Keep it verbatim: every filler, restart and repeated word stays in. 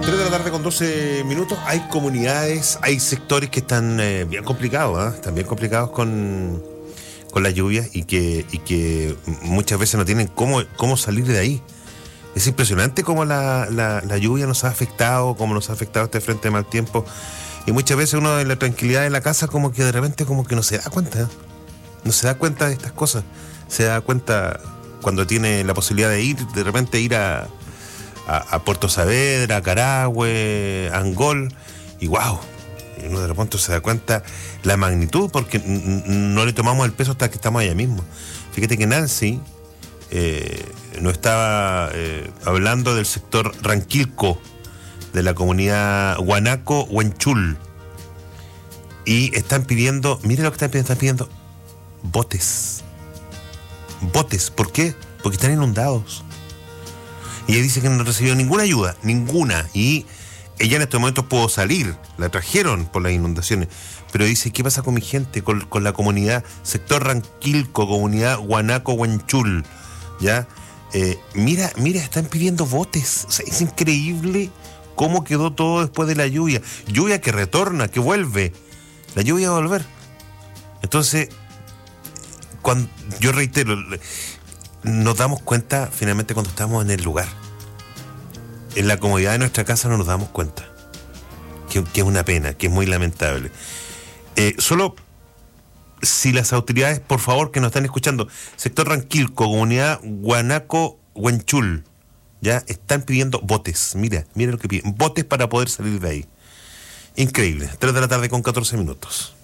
tres de la tarde con doce minutos. Hay comunidades, hay sectores que están eh, bien complicados, ¿eh? Están bien complicados con, con las lluvias y que, y que muchas veces no tienen cómo, cómo salir de ahí. Es impresionante cómo la, la, la lluvia nos ha afectado, cómo nos ha afectado este frente de mal tiempo. Y muchas veces uno en la tranquilidad de la casa como que de repente como que no se da cuenta, ¿eh? No se da cuenta de estas cosas. Se da cuenta cuando tiene la posibilidad de ir, de repente ir a, a, a Puerto Saavedra, a Carahue, a Angol, y wow, uno de repente se da cuenta la magnitud, porque n- n- no le tomamos el peso hasta que estamos allá mismo. Fíjate que Nancy eh, nos estaba eh, hablando del sector Ranquilco, de la comunidad Guanaco Huenchul, y están pidiendo, mire lo que están pidiendo, están pidiendo botes. Botes, ¿por qué? Porque están inundados. Y ella dice que no recibió ninguna ayuda, ninguna. Y ella en estos momentos pudo salir, la trajeron por las inundaciones. Pero dice, ¿qué pasa con mi gente? Con, con la comunidad, sector Ranquilco, comunidad Guanaco Huenchul, ¿ya? Eh, mira, mira, están pidiendo botes. O sea, es increíble cómo quedó todo después de la lluvia. Lluvia que retorna, que vuelve. La lluvia va a volver. Entonces, cuando, yo reitero, nos damos cuenta finalmente cuando estamos en el lugar. En la comodidad de nuestra casa no nos damos cuenta. Que, que es una pena, que es muy lamentable. Eh, solo si las autoridades, por favor, que nos están escuchando, sector Ranquilco, comunidad Guanaco Huenchul, ya están pidiendo botes. Mira, mira lo que piden. Botes para poder salir de ahí. Increíble. tres de la tarde con catorce minutos.